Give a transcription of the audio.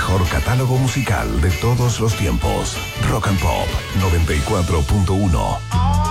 mejor catálogo musical de todos los tiempos. Rock and Pop 94.1.